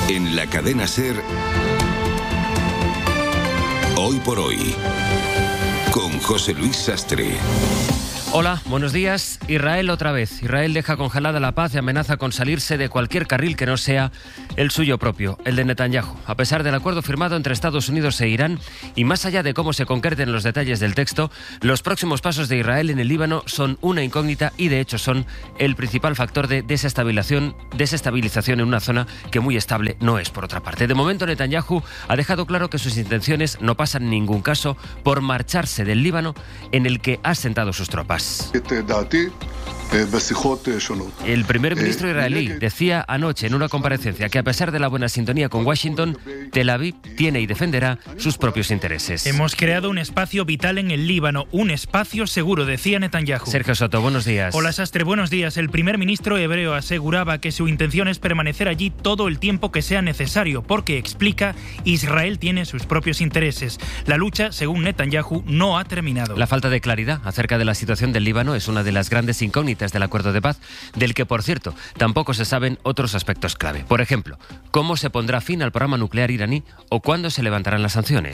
En la cadena SER, Hoy por Hoy, con José Luis Sastre. Hola, buenos días. Israel otra vez. Israel deja congelada la paz y amenaza con salirse de cualquier carril que no sea el suyo propio, el de Netanyahu. A pesar del acuerdo firmado entre Estados Unidos e Irán, y más allá de cómo se concreten los detalles del texto, los próximos pasos de Israel en el Líbano son una incógnita y de hecho son el principal factor de desestabilización en una zona que muy estable no es, por otra parte. De momento, Netanyahu ha dejado claro que sus intenciones no pasan en ningún caso por marcharse del Líbano, en el que ha asentado sus tropas. El primer ministro israelí decía anoche en una comparecencia que a pesar de la buena sintonía con Washington, Tel Aviv tiene y defenderá sus propios intereses. Hemos creado un espacio vital en el Líbano, un espacio seguro, decía Netanyahu. Sergio Soto, buenos días. Hola Sastre, buenos días. El primer ministro hebreo aseguraba que su intención es permanecer allí todo el tiempo que sea necesario, porque, explica, Israel tiene sus propios intereses. La lucha, según Netanyahu, no ha terminado. La falta de claridad acerca de la situación del Líbano es una de las grandes incógnitas del acuerdo de paz, del que, por cierto, tampoco se saben otros aspectos clave. Por ejemplo, ¿cómo se pondrá fin al programa nuclear iraní o cuándo se levantarán las sanciones?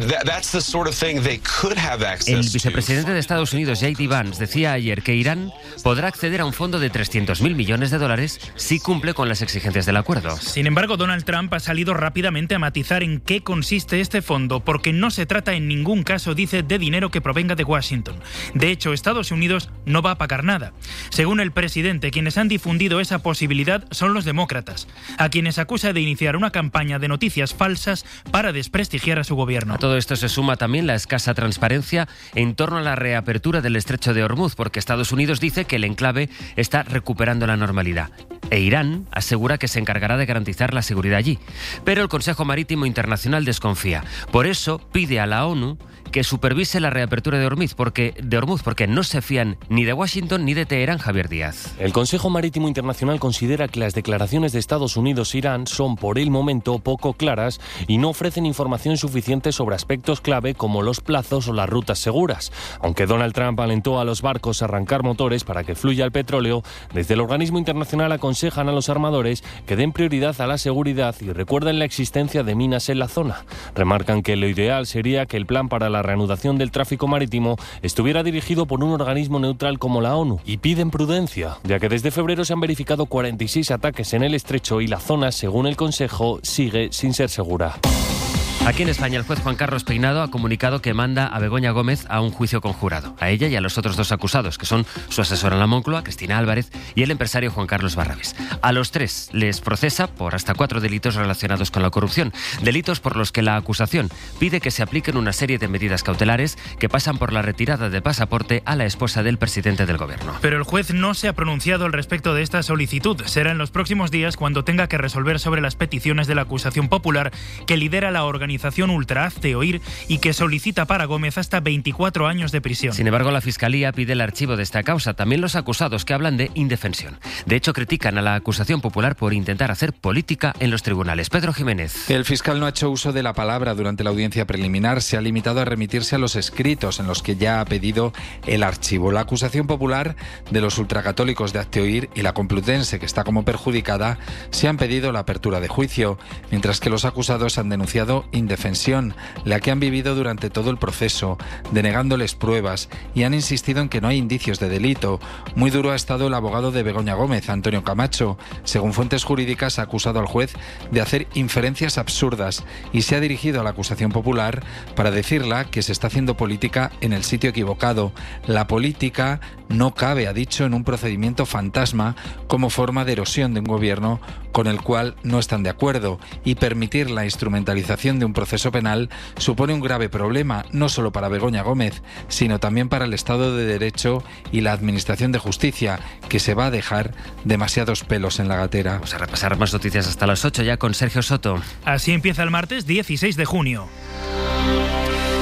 El vicepresidente de Estados Unidos, J.D. Vance, decía ayer que Irán podrá acceder a un fondo de $300.000 millones si cumple con las exigencias del acuerdo. Sin embargo, Donald Trump ha salido rápidamente a matizar en qué consiste este fondo, porque no se trata en ningún caso, dice, de dinero que provenga de Washington. De hecho, Estados Unidos no va a pagar nada. Según el presidente, quienes han difundido esa posibilidad son los demócratas, a quienes acusa de iniciar una campaña de noticias falsas para desprestigiar a su gobierno. A todo esto se suma también la escasa transparencia en torno a la reapertura del estrecho de Hormuz, porque Estados Unidos dice que el enclave está recuperando la normalidad. E Irán asegura que se encargará de garantizar la seguridad allí. Pero el Consejo Marítimo Internacional desconfía. Por eso pide a la ONU que supervise la reapertura de Hormuz, porque no se fían ni de Washington ni de Teherán, Javier Díaz. El Consejo Marítimo Internacional considera que las declaraciones de Estados Unidos e Irán son por el momento poco claras y no ofrecen información suficiente sobre aspectos clave como los plazos o las rutas seguras. Aunque Donald Trump alentó a los barcos a arrancar motores para que fluya el petróleo, desde el organismo internacional aconsejan a los armadores que den prioridad a la seguridad y recuerden la existencia de minas en la zona. Remarcan que lo ideal sería que el plan para la reanudación del tráfico marítimo estuviera dirigido por un organismo neutral como la ONU, y piden prudencia, ya que desde febrero se han verificado 46 ataques en el estrecho y la zona, según el Consejo, sigue sin ser segura. Aquí en España, el juez Juan Carlos Peinado ha comunicado que manda a Begoña Gómez a un juicio conjurado. A ella y a los otros dos acusados, que son su asesora en la Moncloa, Cristina Álvarez, y el empresario Juan Carlos Barrabés. A los tres les procesa por hasta 4 delitos relacionados con la corrupción. Delitos por los que la acusación pide que se apliquen una serie de medidas cautelares que pasan por la retirada del pasaporte a la esposa del presidente del gobierno. Pero el juez no se ha pronunciado al respecto de esta solicitud. Será en los próximos días cuando tenga que resolver sobre las peticiones de la acusación popular que lidera la organización Ultra Hazte Oír y que solicita para Gómez hasta 24 años de prisión. Sin embargo, la Fiscalía pide el archivo de esta causa. También los acusados, que hablan de indefensión. De hecho, critican a la acusación popular por intentar hacer política en los tribunales. Pedro Jiménez. El fiscal no ha hecho uso de la palabra durante la audiencia preliminar. Se ha limitado a remitirse a los escritos en los que ya ha pedido el archivo. La acusación popular de los ultracatólicos de Hazte Oír y la Complutense, que está como perjudicada, se han pedido la apertura de juicio, mientras que los acusados han denunciado indefensión, la que han vivido durante todo el proceso, denegándoles pruebas, y han insistido en que no hay indicios de delito. Muy duro ha estado el abogado de Begoña Gómez, Antonio Camacho. Según fuentes jurídicas, ha acusado al juez de hacer inferencias absurdas y se ha dirigido a la acusación popular para decirla que se está haciendo política en el sitio equivocado. La política no cabe, ha dicho, en un procedimiento fantasma como forma de erosión de un gobierno con el cual no están de acuerdo, y permitir la instrumentalización de un proceso penal supone un grave problema, no solo para Begoña Gómez, sino también para el Estado de Derecho y la Administración de Justicia, que se va a dejar demasiados pelos en la gatera. Vamos a repasar más noticias hasta las 8 ya con Sergio Soto. Así empieza el martes 16 de junio.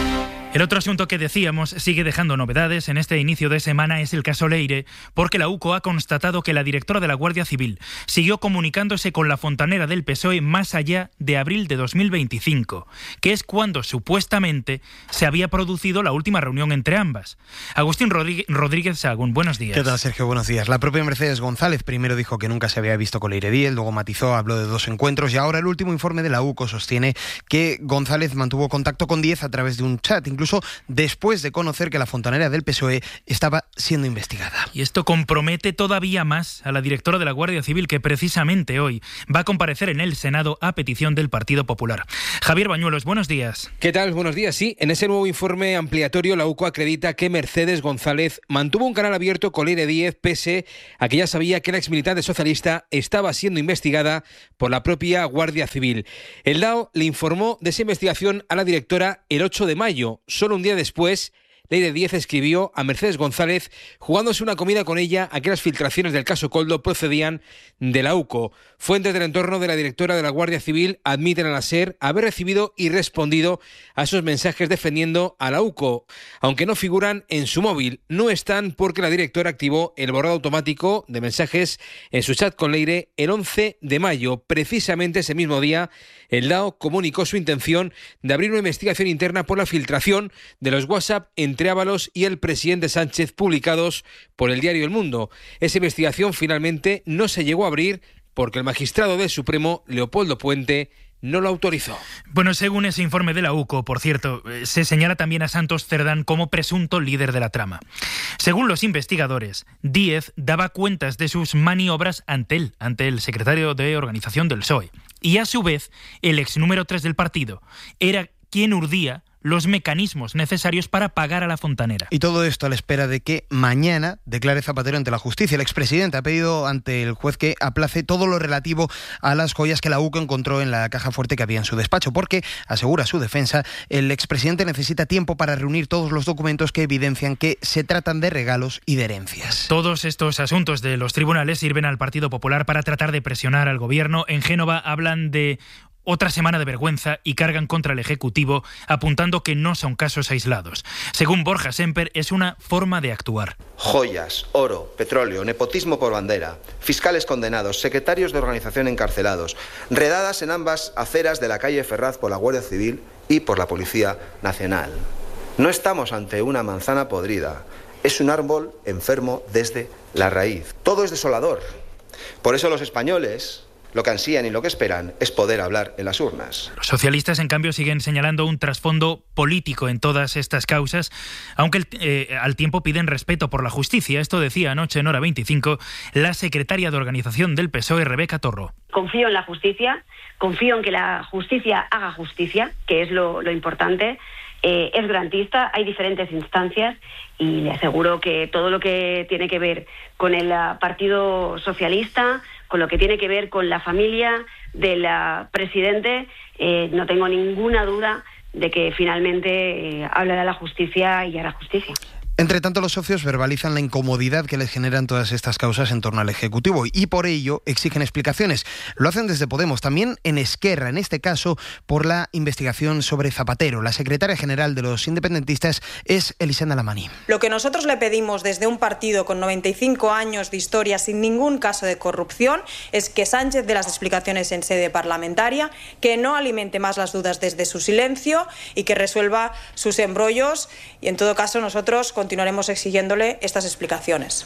El otro asunto que decíamos sigue dejando novedades en este inicio de semana es el caso Leire, porque la UCO ha constatado que la directora de la Guardia Civil siguió comunicándose con la fontanera del PSOE más allá de abril de 2025, que es cuando supuestamente se había producido la última reunión entre ambas. Agustín Rodríguez Sahagún, buenos días. ¿Qué tal, Sergio? Buenos días. La propia Mercedes González primero dijo que nunca se había visto con Leire Díez, luego matizó, habló de 2 encuentros y ahora el último informe de la UCO sostiene que González mantuvo contacto con Díez a través de un chat, incluso después de conocer que la fontanera del PSOE estaba siendo investigada. Y esto compromete todavía más a la directora de la Guardia Civil, que precisamente hoy va a comparecer en el Senado a petición del Partido Popular. Javier Bañuelos, buenos días. ¿Qué tal? Buenos días. Sí, en ese nuevo informe ampliatorio la UCO acredita que Mercedes González mantuvo un canal abierto con Leire Díez pese a que ya sabía que la exmilitante socialista estaba siendo investigada por la propia Guardia Civil. El DAO le informó de esa investigación a la directora el 8 de mayo, solo un día después. Leire Díez escribió a Mercedes González jugándose una comida con ella a que las filtraciones del caso Koldo procedían de la UCO. Fuentes del entorno de la directora de la Guardia Civil admiten a la SER haber recibido y respondido a esos mensajes defendiendo a la UCO, aunque no figuran en su móvil. No están porque la directora activó el borrado automático de mensajes en su chat con Leire el 11 de mayo. Precisamente ese mismo día, el DAO comunicó su intención de abrir una investigación interna por la filtración de los WhatsApp entre Ábalos y el presidente Sánchez publicados por el diario El Mundo. Esa investigación finalmente no se llegó a abrir porque el magistrado del Supremo, Leopoldo Puente, no lo autorizó. Bueno, según ese informe de la UCO, por cierto, se señala también a Santos Cerdán como presunto líder de la trama. Según los investigadores, Díez daba cuentas de sus maniobras ante el secretario de organización del PSOE. Y a su vez, el ex número 3 del partido era quien urdía los mecanismos necesarios para pagar a la fontanera. Y todo esto a la espera de que mañana declare Zapatero ante la justicia. El expresidente ha pedido ante el juez que aplace todo lo relativo a las joyas que la UCO encontró en la caja fuerte que había en su despacho, porque, asegura su defensa, el expresidente necesita tiempo para reunir todos los documentos que evidencian que se tratan de regalos y de herencias. Todos estos asuntos de los tribunales sirven al Partido Popular para tratar de presionar al gobierno. En Génova hablan de otra semana de vergüenza y cargan contra el Ejecutivo, apuntando que no son casos aislados. Según Borja Semper, es una forma de actuar. Joyas, oro, petróleo, nepotismo por bandera, fiscales condenados, secretarios de organización encarcelados, redadas en ambas aceras de la calle Ferraz por la Guardia Civil y por la Policía Nacional. No estamos ante una manzana podrida, es un árbol enfermo desde la raíz. Todo es desolador. Por eso los españoles lo que ansían y lo que esperan es poder hablar en las urnas. Los socialistas, en cambio, siguen señalando un trasfondo político en todas estas causas, aunque al tiempo piden respeto por la justicia. Esto decía anoche en Hora 25 la secretaria de organización del PSOE, Rebeca Torro. Confío en la justicia, confío en que la justicia haga justicia, que es lo importante. Es garantista, hay diferentes instancias y le aseguro que todo lo que tiene que ver con el Partido Socialista, con lo que tiene que ver con la familia del presidente, no tengo ninguna duda de que finalmente hablará la justicia y hará justicia. Entre tanto, los socios verbalizan la incomodidad que les generan todas estas causas en torno al Ejecutivo y por ello exigen explicaciones. Lo hacen desde Podemos, también en Esquerra, en este caso por la investigación sobre Zapatero. La secretaria general de los independentistas es Elisenda Lamani. Lo que nosotros le pedimos desde un partido con 95 años de historia sin ningún caso de corrupción es que Sánchez dé las explicaciones en sede parlamentaria, que no alimente más las dudas desde su silencio y que resuelva sus embrollos y en todo caso nosotros continuaremos exigiéndole estas explicaciones.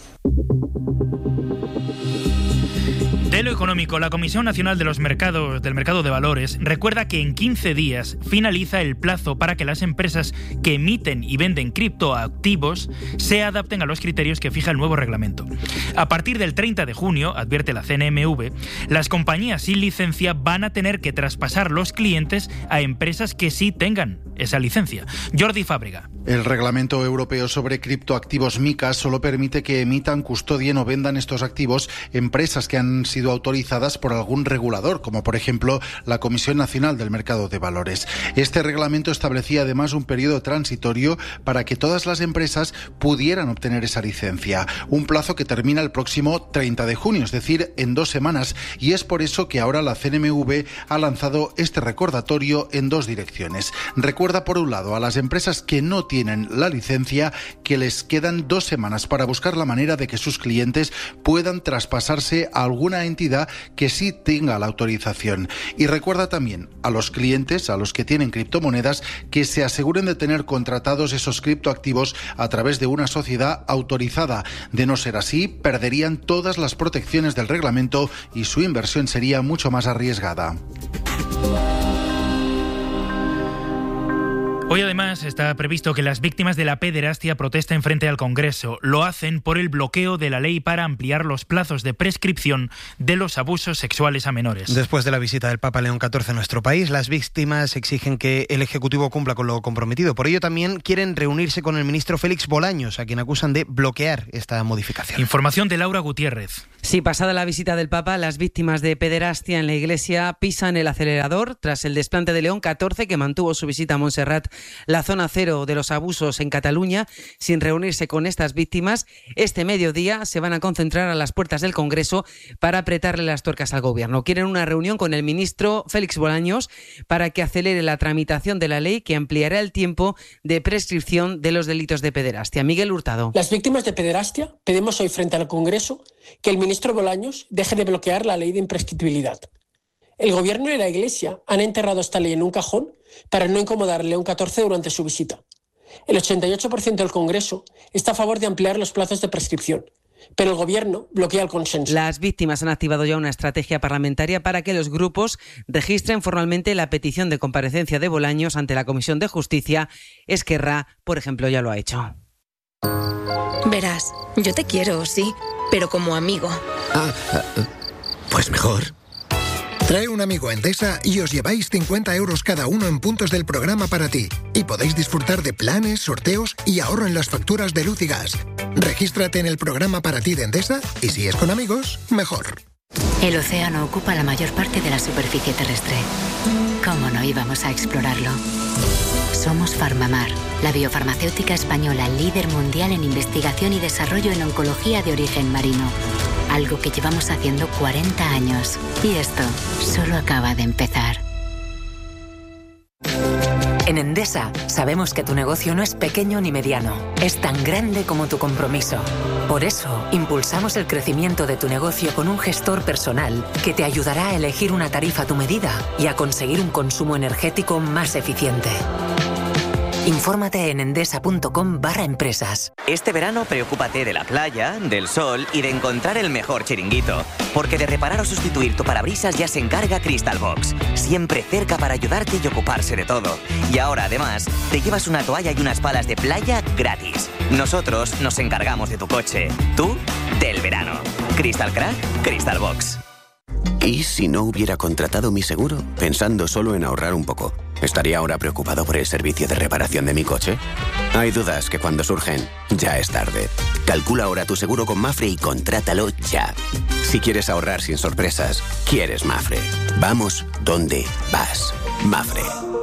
De lo económico, la Comisión Nacional del Mercado de Valores recuerda que en 15 días finaliza el plazo para que las empresas que emiten y venden criptoactivos se adapten a los criterios que fija el nuevo reglamento. A partir del 30 de junio, advierte la CNMV, las compañías sin licencia van a tener que traspasar los clientes a empresas que sí tengan esa licencia. Jordi Fábrega. El reglamento europeo sobre criptoactivos MiCA solo permite que emitan, custodien o vendan estos activos empresas que han sido sido autorizadas por algún regulador, como por ejemplo la Comisión Nacional del Mercado de Valores. Este reglamento establecía además un periodo transitorio para que todas las empresas pudieran obtener esa licencia, un plazo que termina el próximo 30 de junio, es decir, en 2 semanas, y es por eso que ahora la CNMV ha lanzado este recordatorio en 2 direcciones. Recuerda, por un lado, a las empresas que no tienen la licencia que les quedan 2 semanas para buscar la manera de que sus clientes puedan traspasarse a alguna entidad que sí tenga la autorización. Y recuerda también a los clientes, a los que tienen criptomonedas, que se aseguren de tener contratados esos criptoactivos a través de una sociedad autorizada. De no ser así, perderían todas las protecciones del reglamento y su inversión sería mucho más arriesgada. Hoy además está previsto que las víctimas de la pederastia protesten frente al Congreso. Lo hacen por el bloqueo de la ley para ampliar los plazos de prescripción de los abusos sexuales a menores. Después de la visita del Papa León XIV a nuestro país, las víctimas exigen que el Ejecutivo cumpla con lo comprometido. Por ello también quieren reunirse con el ministro Félix Bolaños, a quien acusan de bloquear esta modificación. Información de Laura Gutiérrez. Sí, pasada la visita del Papa, las víctimas de pederastia en la Iglesia pisan el acelerador tras el desplante de León XIV, que mantuvo su visita a Montserrat, la zona cero de los abusos en Cataluña, sin reunirse con estas víctimas. Este mediodía se van a concentrar a las puertas del Congreso para apretarle las tuercas al Gobierno. Quieren una reunión con el ministro Félix Bolaños para que acelere la tramitación de la ley que ampliará el tiempo de prescripción de los delitos de pederastia. Miguel Hurtado. Las víctimas de pederastia pedimos hoy frente al Congreso que el ministro Bolaños deje de bloquear la ley de imprescriptibilidad. El Gobierno y la Iglesia han enterrado esta ley en un cajón para no incomodar a León XIV durante su visita. El 88% del Congreso está a favor de ampliar los plazos de prescripción, pero el Gobierno bloquea el consenso. Las víctimas han activado ya una estrategia parlamentaria para que los grupos registren formalmente la petición de comparecencia de Bolaños ante la Comisión de Justicia. Esquerra, por ejemplo, ya lo ha hecho. Verás, yo te quiero, sí, pero como amigo. Pues mejor. Trae un amigo a Endesa y os lleváis 50 euros cada uno en puntos del programa para ti. Y podéis disfrutar de planes, sorteos y ahorro en las facturas de luz y gas. Regístrate en el programa para ti de Endesa y si es con amigos, mejor. El océano ocupa la mayor parte de la superficie terrestre. ¿Cómo no íbamos a explorarlo? Somos Farmamar, la biofarmacéutica española líder mundial en investigación y desarrollo en oncología de origen marino. Algo que llevamos haciendo 40 años. Y esto solo acaba de empezar. En Endesa sabemos que tu negocio no es pequeño ni mediano, es tan grande como tu compromiso. Por eso, impulsamos el crecimiento de tu negocio con un gestor personal que te ayudará a elegir una tarifa a tu medida y a conseguir un consumo energético más eficiente. Infórmate en endesa.com/empresas. Este verano preocúpate de la playa, del sol y de encontrar el mejor chiringuito. Porque de reparar o sustituir tu parabrisas ya se encarga Crystal Box. Siempre cerca para ayudarte y ocuparse de todo. Y ahora además te llevas una toalla y unas palas de playa gratis. Nosotros nos encargamos de tu coche. Tú, del verano. Crystal Crack, Crystal Box. ¿Y si no hubiera contratado mi seguro, pensando solo en ahorrar un poco? ¿Estaría ahora preocupado por el servicio de reparación de mi coche? Hay dudas que cuando surgen, ya es tarde. Calcula ahora tu seguro con Mafre y contrátalo ya. Si quieres ahorrar sin sorpresas, quieres Mafre. Vamos donde vas. Mafre.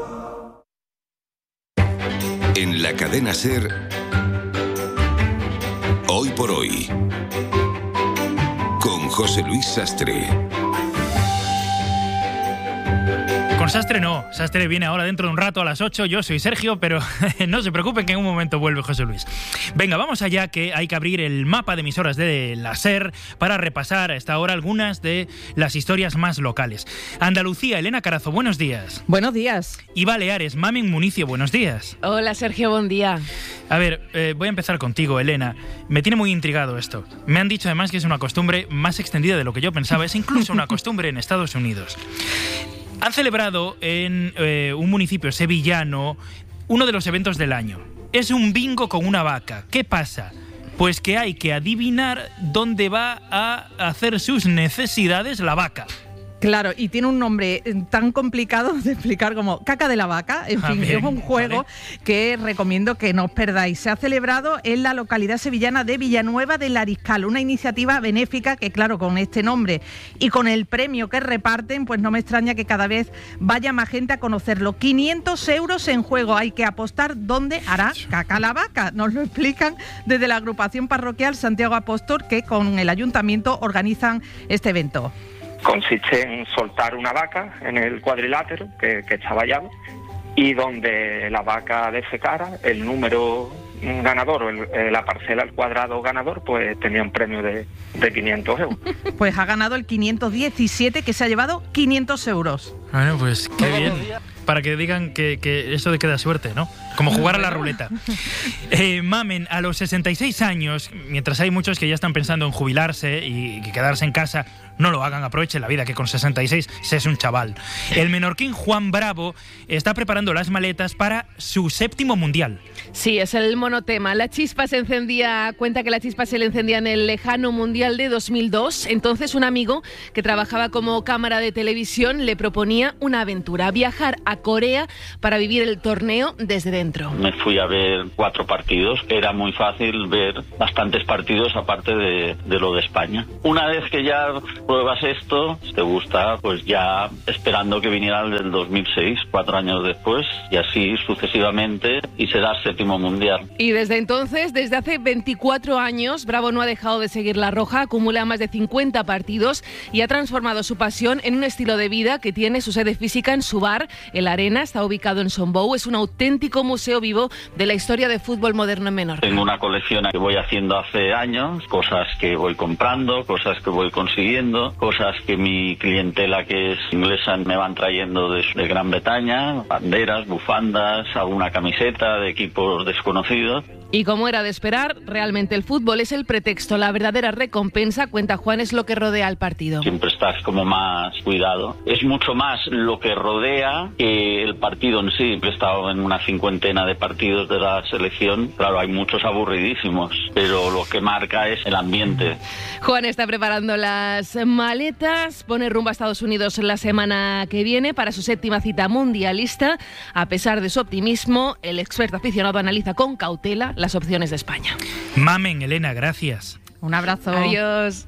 En la cadena SER, Hoy por Hoy, con José Luis Sastre. Con Sastre no, Sastre viene ahora dentro de un rato a las 8, yo soy Sergio, pero no se preocupen que en un momento vuelve José Luis. Venga, vamos allá, que hay que abrir el mapa de emisoras de la SER para repasar a esta hora algunas de las historias más locales. Andalucía, Elena Carazo, buenos días. Buenos días. Y Baleares, Mamen Municio, buenos días. Hola Sergio, buen día. A ver, voy a empezar contigo, Elena. Me tiene muy intrigado esto. Me han dicho además que es una costumbre más extendida de lo que yo pensaba, es incluso una costumbre en Estados Unidos. Han celebrado en un municipio sevillano uno de los eventos del año. Es un bingo con una vaca. ¿Qué pasa? Pues que hay que adivinar dónde va a hacer sus necesidades la vaca. Claro, y tiene un nombre tan complicado de explicar como caca de la vaca. En fin, es un juego que recomiendo que no os perdáis. Se ha celebrado en la localidad sevillana de Villanueva del Ariscal, una iniciativa benéfica que, claro, con este nombre y con el premio que reparten, pues no me extraña que cada vez vaya más gente a conocerlo. 500 euros en juego, hay que apostar dónde hará caca la vaca. Nos lo explican desde la agrupación parroquial Santiago Apóstol, que con el ayuntamiento organizan este evento. Consiste en soltar una vaca en el cuadrilátero que está vallado, y donde la vaca defecara, el número ganador, o la parcela al cuadrado ganador, pues tenía un premio de 500 euros. Pues ha ganado el 517, que se ha llevado 500 euros. Bueno, pues qué bien. Para que digan que eso de que da suerte, ¿no? Como jugar a la ruleta. Mamen, a los 66 años, mientras hay muchos que ya están pensando en jubilarse y quedarse en casa, no lo hagan, aprovechen la vida, que con 66 se es un chaval. El menorquín Juan Bravo está preparando las maletas para su 7º mundial. Sí, es el monotema. Cuenta que la chispa se le encendía en el lejano mundial de 2002. Entonces un amigo que trabajaba como cámara de televisión le proponía una aventura: viajar a Corea para vivir el torneo desde dentro. Me fui a ver 4 partidos. Era muy fácil ver bastantes partidos aparte de lo de España. Una vez que ya pruebas esto, si te gusta, pues ya esperando que viniera el del 2006, 4 años después, y así sucesivamente, y será 7º mundial. Y desde entonces, desde hace 24 años, Bravo no ha dejado de seguir la roja, acumula más de 50 partidos y ha transformado su pasión en un estilo de vida que tiene su sede física en su bar, el Arena, está ubicado en Son Bou. Es un auténtico museo vivo de la historia de fútbol moderno en Menorca. Tengo una colección que voy haciendo hace años, cosas que voy comprando, cosas que voy consiguiendo, cosas que mi clientela que es inglesa me van trayendo de Gran Bretaña, banderas, bufandas, alguna camiseta de equipos desconocidos. Y como era de esperar, realmente el fútbol es el pretexto, la verdadera recompensa, cuenta Juan, es lo que rodea al partido. Siempre estás como más cuidado. Es mucho más lo que rodea que el partido en sí. He estado en una 50 de partidos de la selección. Claro, hay muchos aburridísimos, pero lo que marca es el ambiente. Juan está preparando las maletas, pone rumbo a Estados Unidos la semana que viene para su 7ª cita mundialista. A pesar de su optimismo, el experto aficionado analiza con cautela las opciones de España. Mamen, Elena, gracias. Un abrazo. Adiós.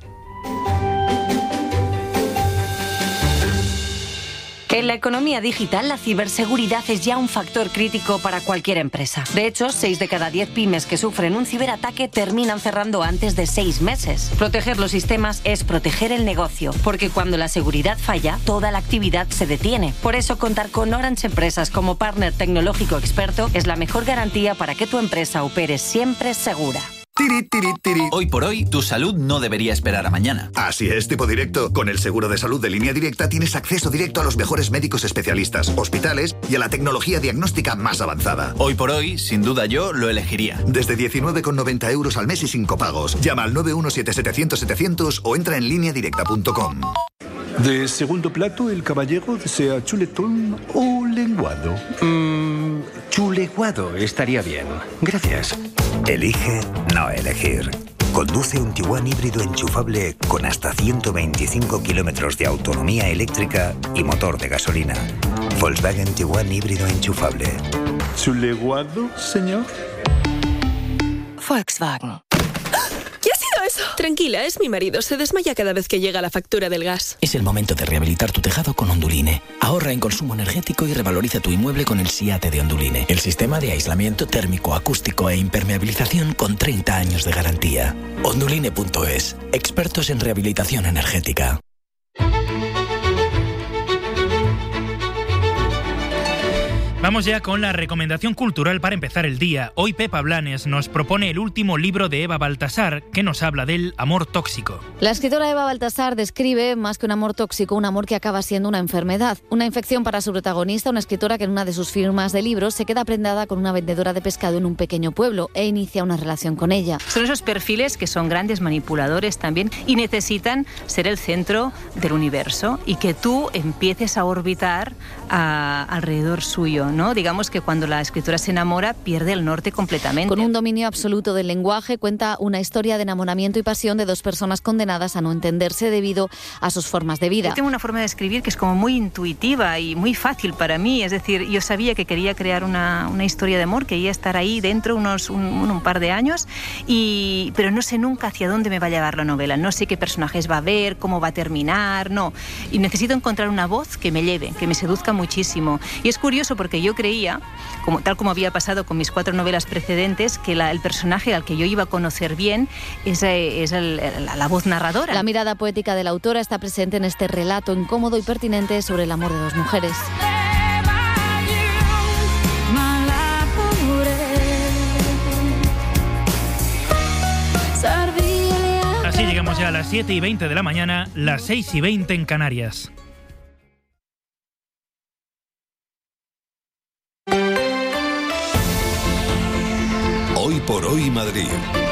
En la economía digital, la ciberseguridad es ya un factor crítico para cualquier empresa. De hecho, 6 de cada 10 pymes que sufren un ciberataque terminan cerrando antes de 6 meses. Proteger los sistemas es proteger el negocio, porque cuando la seguridad falla, toda la actividad se detiene. Por eso, contar con Orange Empresas como partner tecnológico experto es la mejor garantía para que tu empresa opere siempre segura. Tiri, tiri, tiri. Hoy por hoy, tu salud no debería esperar a mañana. Así es, Tipo Directo. Con el seguro de salud de Línea Directa tienes acceso directo a los mejores médicos especialistas, hospitales y a la tecnología diagnóstica más avanzada. Hoy por hoy, sin duda yo lo elegiría. Desde 19,90 euros al mes y sin copagos. Llama al 917-700-700 o entra en lineadirecta.com. De segundo plato, el caballero desea chuletón o lenguado. Chuleguado estaría bien. Gracias. Elige no elegir. Conduce un Tiguan híbrido enchufable con hasta 125 kilómetros de autonomía eléctrica y motor de gasolina. Volkswagen Tiguan híbrido enchufable. ¿Chuleguado, señor? Volkswagen. ¿Qué ha sido eso? Tranquila, es mi marido. Se desmaya cada vez que llega la factura del gas. Es el momento de rehabilitar tu tejado con Onduline. Ahorra en consumo energético y revaloriza tu inmueble con el SIATE de Onduline. El sistema de aislamiento térmico, acústico e impermeabilización con 30 años de garantía. Onduline.es. Expertos en rehabilitación energética. Vamos ya con la recomendación cultural para empezar el día. Hoy Pepa Blanes nos propone el último libro de Eva Baltasar, que nos habla del amor tóxico. La escritora Eva Baltasar describe, más que un amor tóxico, un amor que acaba siendo una enfermedad. Una infección para su protagonista, una escritora que en una de sus firmas de libros se queda prendada con una vendedora de pescado en un pequeño pueblo e inicia una relación con ella. Son esos perfiles que son grandes manipuladores también y necesitan ser el centro del universo y que tú empieces a orbitar alrededor suyo. ¿no? Digamos que cuando la escritora se enamora, pierde el norte completamente. Con un dominio absoluto del lenguaje, cuenta una historia de enamoramiento y pasión de dos personas condenadas a no entenderse debido a sus formas de vida. Yo tengo una forma de escribir que es como muy intuitiva y muy fácil para mí. Es decir, yo sabía que quería crear una historia de amor, quería estar ahí dentro un par de años, pero no sé nunca hacia dónde me va a llevar la novela. No sé qué personajes va a haber, cómo va a terminar, no. Y necesito encontrar una voz que me lleve, que me seduzca muchísimo. Y es curioso porque yo creía, tal como había pasado con mis 4 novelas precedentes, que el personaje al que yo iba a conocer bien es la voz narradora. La mirada poética de la autora está presente en este relato incómodo y pertinente sobre el amor de dos mujeres. Así llegamos ya a las 7:20 de la mañana, las 6:20 en Canarias. Hoy por hoy Madrid.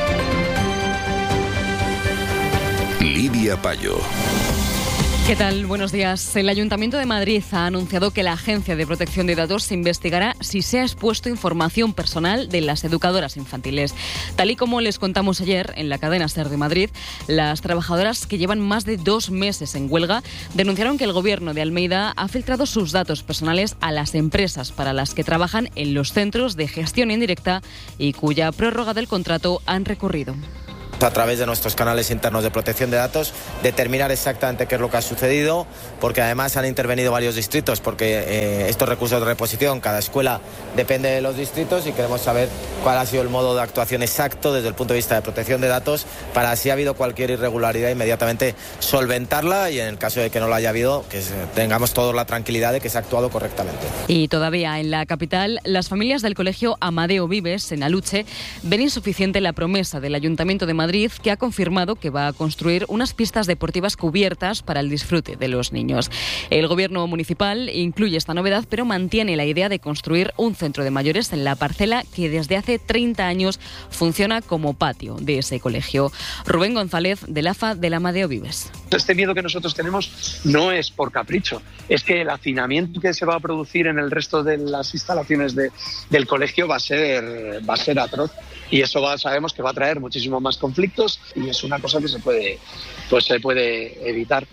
Lidia Payo. ¿Qué tal? Buenos días. El Ayuntamiento de Madrid ha anunciado que la Agencia de Protección de Datos investigará si se ha expuesto información personal de las educadoras infantiles. Tal y como les contamos ayer en la cadena SER de Madrid, las trabajadoras que llevan más de 2 meses en huelga denunciaron que el Gobierno de Almeida ha filtrado sus datos personales a las empresas para las que trabajan en los centros de gestión indirecta y cuya prórroga del contrato han recurrido. A través de nuestros canales internos de protección de datos, determinar exactamente qué es lo que ha sucedido, porque además han intervenido varios distritos, porque estos recursos de reposición, cada escuela depende de los distritos y queremos saber cuál ha sido el modo de actuación exacto desde el punto de vista de protección de datos, para si ha habido cualquier irregularidad inmediatamente solventarla y en el caso de que no la haya habido, que tengamos todos la tranquilidad de que se ha actuado correctamente. Y todavía en la capital, las familias del colegio Amadeo Vives, en Aluche, ven insuficiente la promesa del Ayuntamiento de Madrid, que ha confirmado que va a construir unas pistas deportivas cubiertas para el disfrute de los niños. El Gobierno municipal incluye esta novedad, pero mantiene la idea de construir un centro de mayores en la parcela que desde hace 30 años funciona como patio de ese colegio. Rubén González, del AFA del Amadeo Vives. Este miedo que nosotros tenemos no es por capricho, es que el hacinamiento que se va a producir en el resto de las instalaciones del colegio va a ser atroz. Y eso sabemos que va a traer muchísimo más conflictos y es una cosa que se puede evitar.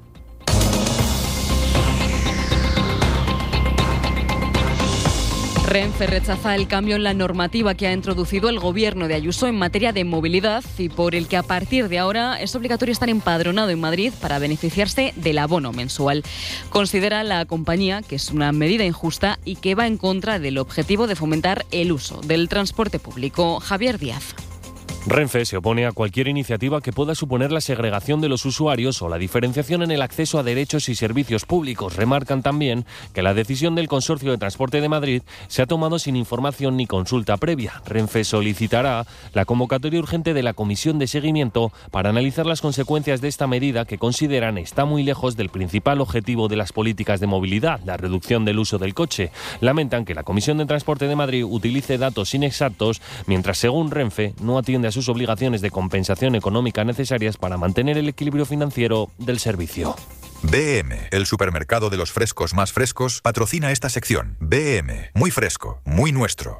Renfe rechaza el cambio en la normativa que ha introducido el Gobierno de Ayuso en materia de movilidad y por el que a partir de ahora es obligatorio estar empadronado en Madrid para beneficiarse del abono mensual. Considera la compañía que es una medida injusta y que va en contra del objetivo de fomentar el uso del transporte público. Javier Díaz. Renfe se opone a cualquier iniciativa que pueda suponer la segregación de los usuarios o la diferenciación en el acceso a derechos y servicios públicos. Remarcan también que la decisión del Consorcio de Transporte de Madrid se ha tomado sin información ni consulta previa. Renfe solicitará la convocatoria urgente de la Comisión de Seguimiento para analizar las consecuencias de esta medida que consideran está muy lejos del principal objetivo de las políticas de movilidad, la reducción del uso del coche. Lamentan que la Comisión de Transporte de Madrid utilice datos inexactos, mientras según Renfe no atiende a sus obligaciones de compensación económica necesarias para mantener el equilibrio financiero del servicio. BM, el supermercado de los frescos más frescos, patrocina esta sección. BM, muy fresco, muy nuestro.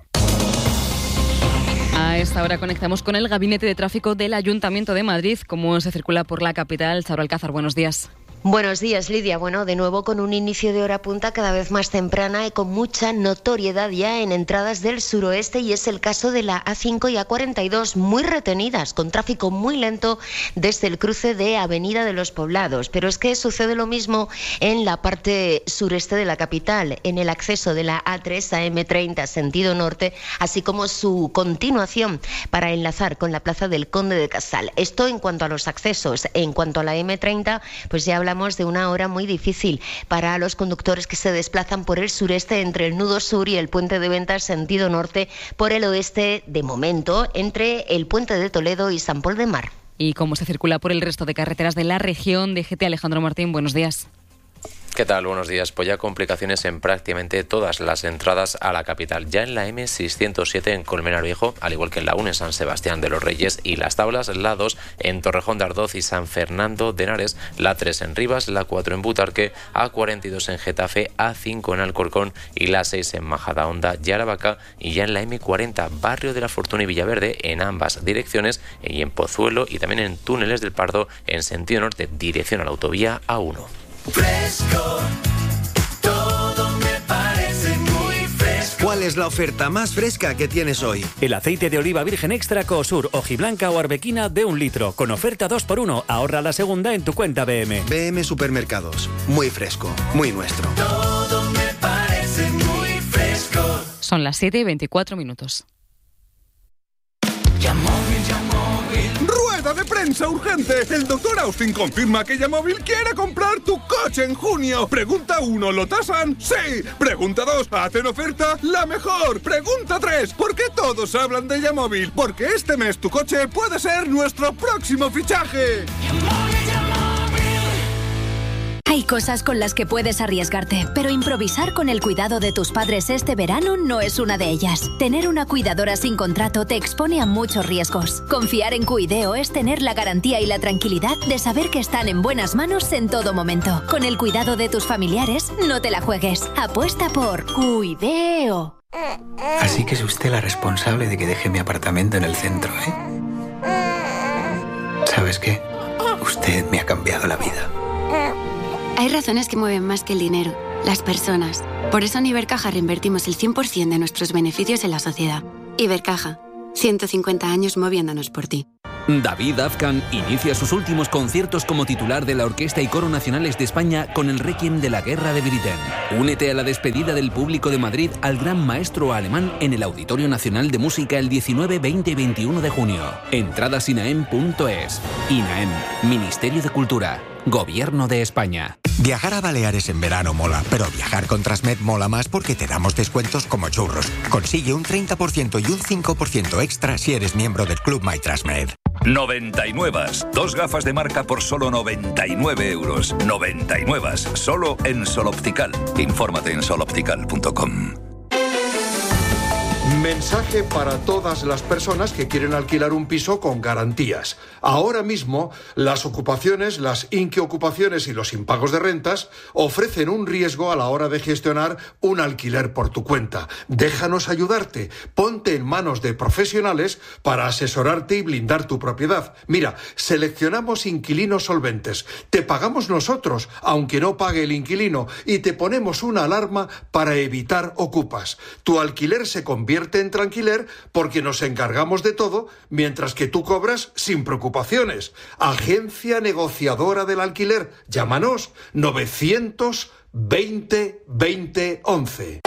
A esta hora conectamos con el Gabinete de Tráfico del Ayuntamiento de Madrid. ¿Cómo se circula por la capital? Charo Alcázar, buenos días. Buenos días, Lidia. Bueno, de nuevo con un inicio de hora punta cada vez más temprana y con mucha notoriedad ya en entradas del suroeste, y es el caso de la A5 y A42, muy retenidas, con tráfico muy lento desde el cruce de Avenida de los Poblados. Pero es que sucede lo mismo en la parte sureste de la capital, en el acceso de la A3 a M30 sentido norte, así como su continuación para enlazar con la Plaza del Conde de Casal. Esto en cuanto a los accesos. En cuanto a la M30, pues ya hablamos de una hora muy difícil para los conductores que se desplazan por el sureste entre el nudo sur y el puente de Ventas sentido norte, por el oeste de momento entre el puente de Toledo y San Pol de Mar. ¿Y cómo se circula por el resto de carreteras de la región? DGT, Alejandro Martín, buenos días. ¿Qué tal? Buenos días. Pues ya complicaciones en prácticamente todas las entradas a la capital. Ya en la M607 en Colmenar Viejo, al igual que en la 1 en San Sebastián de los Reyes y Las Tablas, la 2 en Torrejón de Ardoz y San Fernando de Henares, la 3 en Rivas, la 4 en Butarque, A42 en Getafe, A5 en Alcorcón y la 6 en Majadahonda y Aravaca, y ya en la M40 Barrio de la Fortuna y Villaverde en ambas direcciones, y en Pozuelo y también en Túneles del Pardo en sentido norte, dirección a la autovía A1. Fresco, todo me parece muy fresco. ¿Cuál es la oferta más fresca que tienes hoy? El aceite de oliva virgen extra Coosur, hojiblanca o arbequina de 1 litro, con oferta 2x1. Ahorra la segunda en tu cuenta BM. BM Supermercados, muy fresco, muy nuestro. Todo me parece muy fresco. Son las 7:24. ¡Rueda de prensa urgente! El doctor Austin confirma que Yamóvil quiere comprar tu coche en junio. Pregunta 1, ¿lo tasan? ¡Sí! Pregunta 2, ¿hacen oferta? ¡La mejor! Pregunta 3, ¿por qué todos hablan de Yamóvil? Porque este mes tu coche puede ser nuestro próximo fichaje. Hay cosas con las que puedes arriesgarte, pero improvisar con el cuidado de tus padres este verano no es una de ellas. Tener una cuidadora sin contrato te expone a muchos riesgos. Confiar en Cuideo es tener la garantía y la tranquilidad de saber que están en buenas manos en todo momento. Con el cuidado de tus familiares, no te la juegues. Apuesta por Cuideo. Así que es usted la responsable de que deje mi apartamento en el centro, ¿eh? ¿Sabes qué? Usted me ha cambiado la vida. Hay razones que mueven más que el dinero, las personas. Por eso en Ibercaja reinvertimos el 100% de nuestros beneficios en la sociedad. Ibercaja, 150 años moviéndonos por ti. David Afkan inicia sus últimos conciertos como titular de la Orquesta y Coro Nacionales de España con el Requiem de la Guerra de Britain. Únete a la despedida del público de Madrid al gran maestro alemán en el Auditorio Nacional de Música el 19, 20 y 21 de junio. Entradas inaem.es. INAEM, Ministerio de Cultura, Gobierno de España. Viajar a Baleares en verano mola, pero viajar con Transmed mola más porque te damos descuentos como churros. Consigue un 30% y un 5% extra si eres miembro del Club MyTransmed. 99. 2 gafas de marca por solo 99 euros. 99. Solo en Sol Optical. Infórmate en soloptical.com. Mensaje para todas las personas que quieren alquilar un piso con garantías. Ahora mismo, las ocupaciones, las inquiocupaciones y los impagos de rentas ofrecen un riesgo a la hora de gestionar un alquiler por tu cuenta. Déjanos ayudarte. Ponte en manos de profesionales para asesorarte y blindar tu propiedad. Mira, seleccionamos inquilinos solventes. Te pagamos nosotros, aunque no pague el inquilino, y te ponemos una alarma para evitar ocupas. Tu alquiler se convierte en tranquiler porque nos encargamos de todo mientras que tú cobras sin preocupaciones. Agencia negociadora del alquiler. Llámanos 920 20 11.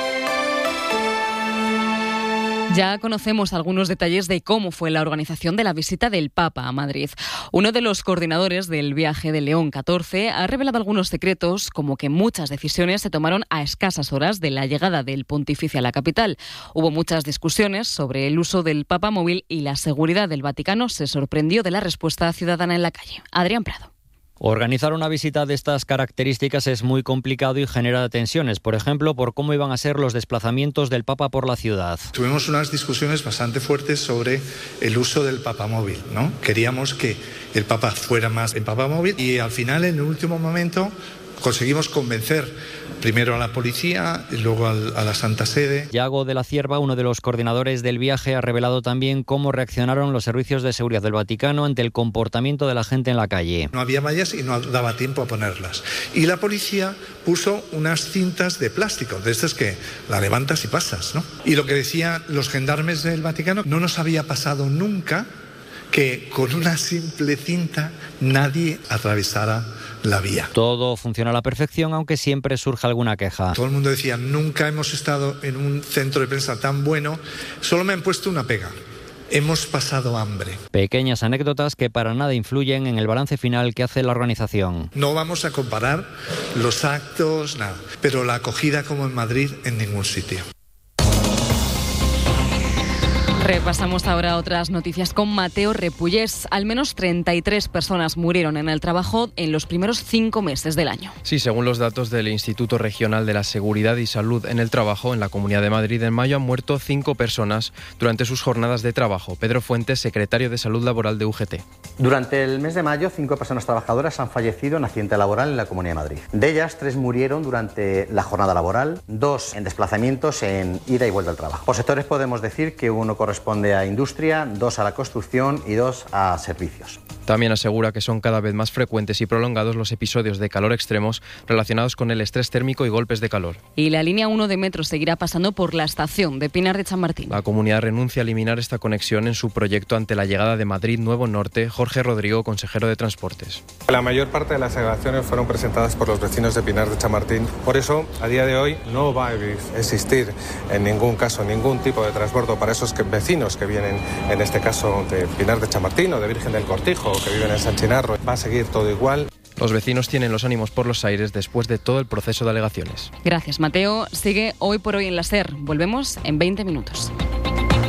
Ya conocemos algunos detalles de cómo fue la organización de la visita del Papa a Madrid. Uno de los coordinadores del viaje de León XIV ha revelado algunos secretos, como que muchas decisiones se tomaron a escasas horas de la llegada del pontífice a la capital. Hubo muchas discusiones sobre el uso del papamóvil y la seguridad del Vaticano se sorprendió de la respuesta ciudadana en la calle. Adrián Prado. Organizar una visita de estas características es muy complicado y genera tensiones, por ejemplo, por cómo iban a ser los desplazamientos del Papa por la ciudad. Tuvimos unas discusiones bastante fuertes sobre el uso del papamóvil, ¿no? Queríamos que el Papa fuera más en papamóvil y al final, en el último momento, conseguimos convencer primero a la policía y luego a la Santa Sede. Yago de la Cierva, uno de los coordinadores del viaje, ha revelado también cómo reaccionaron los servicios de seguridad del Vaticano ante el comportamiento de la gente en la calle. No había mallas y no daba tiempo a ponerlas. Y la policía puso unas cintas de plástico, de estas que la levantas y pasas, ¿no? Y lo que decían los gendarmes del Vaticano, no nos había pasado nunca que con una simple cinta nadie atravesara la vía. Todo funciona a la perfección, aunque siempre surge alguna queja. Todo el mundo decía, nunca hemos estado en un centro de prensa tan bueno, solo me han puesto una pega. Hemos pasado hambre. Pequeñas anécdotas que para nada influyen en el balance final que hace la organización. No vamos a comparar los actos, nada, pero la acogida como en Madrid en ningún sitio. Repasamos ahora otras noticias con Mateo Repullés. Al menos 33 personas murieron en el trabajo en los primeros 5 meses del año. Sí, según los datos del Instituto Regional de la Seguridad y Salud en el Trabajo, en la Comunidad de Madrid, en mayo han muerto 5 personas durante sus jornadas de trabajo. Pedro Fuentes, secretario de Salud Laboral de UGT. Durante el mes de mayo, 5 personas trabajadoras han fallecido en accidente laboral en la Comunidad de Madrid. De ellas, 3 murieron durante la jornada laboral, 2 en desplazamientos en ida y vuelta al trabajo. Por sectores podemos decir que uno corresponde a industria, 2 a la construcción y 2 a servicios. También asegura que son cada vez más frecuentes y prolongados los episodios de calor extremos relacionados con el estrés térmico y golpes de calor. Y la línea 1 de metro seguirá pasando por la estación de Pinar de Chamartín. La comunidad renuncia a eliminar esta conexión en su proyecto ante la llegada de Madrid Nuevo Norte. Jorge Rodrigo, consejero de Transportes. La mayor parte de las alegaciones fueron presentadas por los vecinos de Pinar de Chamartín. Por eso, a día de hoy, no va a existir en ningún caso ningún tipo de transbordo para esos vecinos que vienen, en este caso, de Pinar de Chamartín o de Virgen del Cortijo, que viven en San Chinarro. Va a seguir todo igual. Los vecinos tienen los ánimos por los aires después de todo el proceso de alegaciones. Gracias, Mateo. Sigue Hoy por Hoy en la SER. Volvemos en 20 minutos.